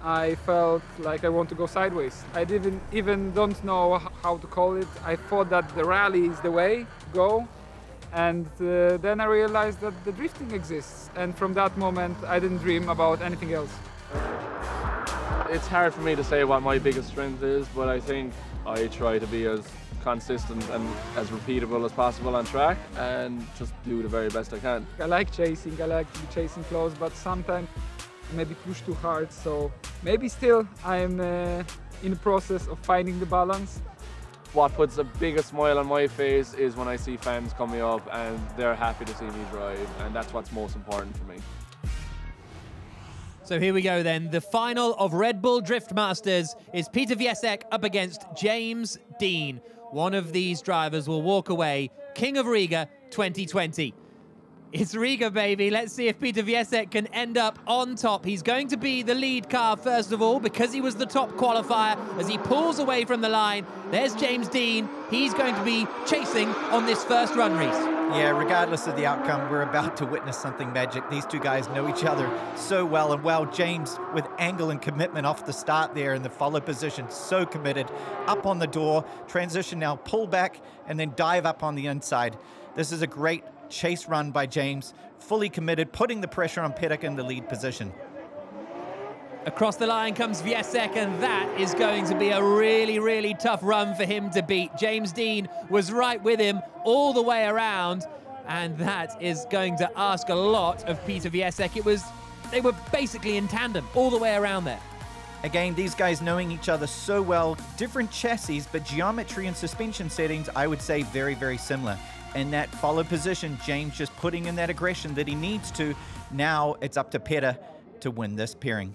I felt like I want to go sideways. I didn't even don't know how to call it. I thought that the rally is the way to go. And then I realized that the drifting exists. And from that moment, I didn't dream about anything else. It's hard for me to say what my biggest strength is, but I think I try to be as consistent and as repeatable as possible on track and just do the very best I can. I like chasing, I like to be chasing close, but sometimes maybe push too hard. So maybe still I'm in the process of finding the balance. What puts the biggest smile on my face is when I see fans coming up and they're happy to see me drive, and that's what's most important for me. So here we go then. The final of Red Bull Drift Masters is Peter Viesek up against James Dean. One of these drivers will walk away King of Riga 2020. It's Riga, baby. Let's see if Peter Viesek can end up on top. He's going to be the lead car, first of all, because he was the top qualifier. As he pulls away from the line, there's James Dean. He's going to be chasing on this first run race. Yeah, regardless of the outcome, we're about to witness something magic. These two guys know each other so well. And well, James, with angle and commitment off the start there in the follow position, so committed. Up on the door, transition now, pull back, and then dive up on the inside. This is a great chase run by James, fully committed, putting the pressure on Pettek in the lead position. Across the line comes Viesek, and that is going to be a really, really tough run for him to beat. James Dean was right with him all the way around, and that is going to ask a lot of Peter Viesek. They were basically in tandem all the way around there. Again, these guys knowing each other so well, different chassis, but geometry and suspension settings, I would say very, very similar. In that follow position, James just putting in that aggression that he needs to. Now it's up to Petter to win this pairing.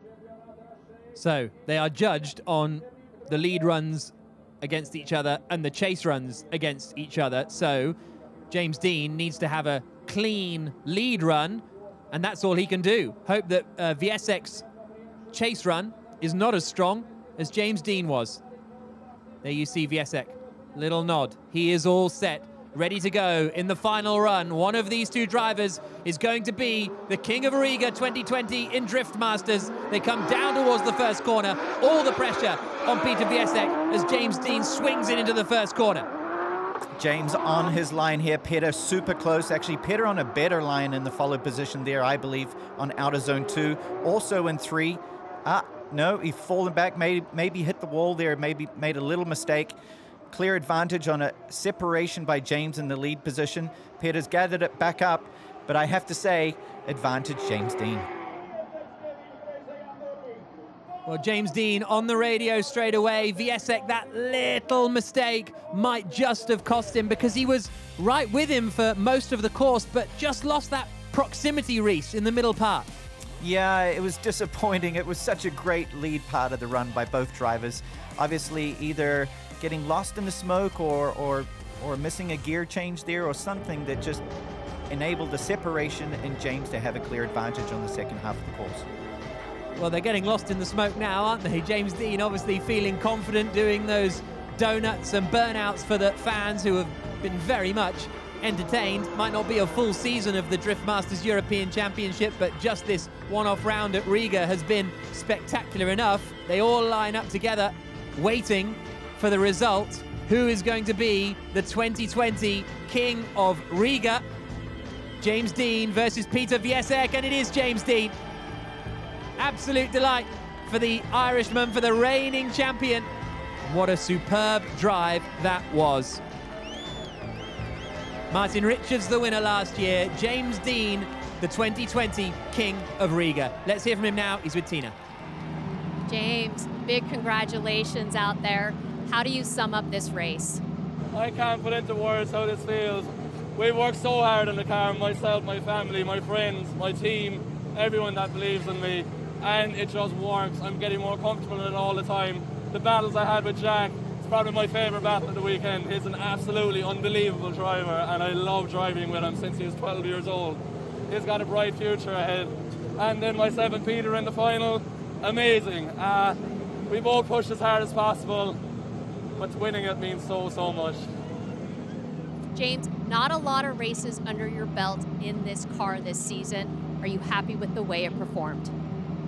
So they are judged on the lead runs against each other and the chase runs against each other. So James Dean needs to have a clean lead run, and that's all he can do. Hope that Viesek's chase run is not as strong as James Dean was. There you see Viesek, little nod. He is all set, ready to go in the final run. One of these two drivers is going to be the King of Riga 2020 in Drift Masters. They come down towards the first corner. All the pressure on Peter Viesek as James Dean swings it into the first corner. James on his line here. Petter super close. Actually, Petter on a better line in the follow position there, I believe, on outer zone 2. Also in 3. No, he's fallen back. Maybe hit the wall there. Maybe made a little mistake. Clear advantage on a separation by James in the lead position. Petter's gathered it back up, but I have to say, advantage James Dean. Well, James Dean on the radio straight away. Viesek, that little mistake might just have cost him because he was right with him for most of the course, but just lost that proximity race in the middle part. Yeah, it was disappointing. It was such a great lead part of the run by both drivers. Obviously, either getting lost in the smoke or missing a gear change there or something that just enabled the separation and James to have a clear advantage on the second half of the course. Well, they're getting lost in the smoke now, aren't they? James Dean obviously feeling confident doing those donuts and burnouts for the fans who have been very much entertained. Might not be a full season of the Drift Masters European Championship, but just this one-off round at Riga has been spectacular enough. They all line up together, waiting for the result. Who is going to be the 2020 King of Riga? James Dean versus Peter Viesek, and it is James Dean. Absolute delight for the Irishman, for the reigning champion. What a superb drive that was. Martin Richards, the winner last year. James Dean, the 2020 King of Riga. Let's hear from him now. He's with Tina. James, big congratulations out there. How do you sum up this race? I can't put into words how this feels. We've worked so hard in the car, myself, my family, my friends, my team, everyone that believes in me, and it just works. I'm getting more comfortable in it all the time. The battles I had with Jack, it's probably my favourite battle of the weekend. He's an absolutely unbelievable driver, and I love driving with him since he was 12 years old. He's got a bright future ahead. And then myself and Peter in the final, amazing. We both pushed as hard as possible, but winning it means so much. James, not a lot of races under your belt in this car this season. Are you happy with the way it performed?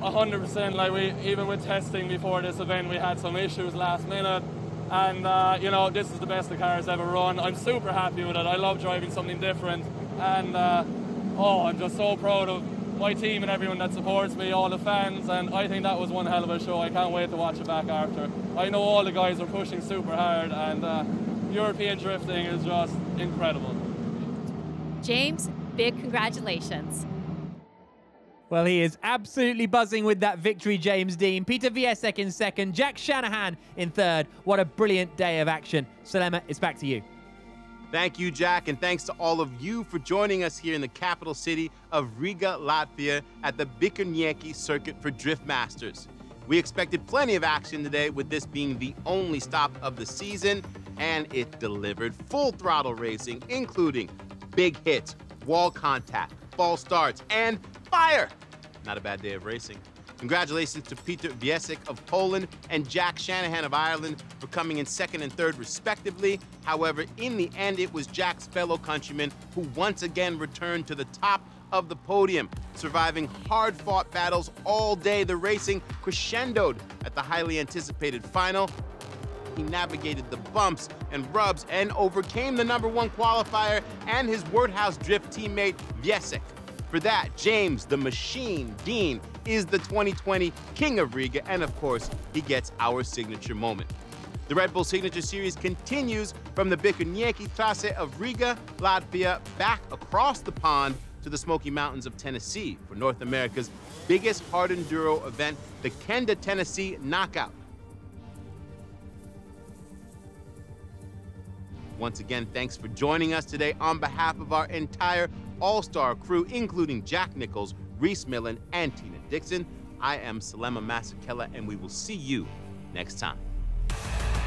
100%. Like even with testing before this event, we had some issues last minute. And, you know, this is the best the car has ever run. I'm super happy with it. I love driving something different. And, I'm just so proud of my team and everyone that supports me, all the fans. And I think that was one hell of a show. I can't wait to watch it back after. I know all the guys are pushing super hard, and European drifting is just incredible. James, big congratulations. Well, he is absolutely buzzing with that victory, James Deane. Peter Viesek in second, Jack Shanahan in third. What a brilliant day of action. Salema, it's back to you. Thank you, Jack, and thanks to all of you for joining us here in the capital city of Riga, Latvia at the Bikernieki Circuit for Drift Masters. We expected plenty of action today, with this being the only stop of the season, and it delivered full throttle racing, including big hits, wall contact, false starts, and fire. Not a bad day of racing. Congratulations to Peter Viesek of Poland and Jack Shanahan of Ireland for coming in second and third respectively. However, in the end, it was Jack's fellow countrymen who once again returned to the top of the podium, surviving hard-fought battles all day. The racing crescendoed at the highly anticipated final. He navigated the bumps and rubs and overcame the #1 qualifier and his Wordhouse Drift teammate Viesek. For that, James the Machine Deane is the 2020 King of Riga, and of course, he gets our signature moment. The Red Bull Signature Series continues from the Bikernieki Trasse of Riga, Latvia, back across the pond to the Smoky Mountains of Tennessee for North America's biggest hard enduro event, the Kenda Tennessee Knockout. Once again, thanks for joining us today. On behalf of our entire all-star crew, including Jack Nichols, Reese Millen, and Tina Dixon, I am Salema Masakela, and we will see you next time.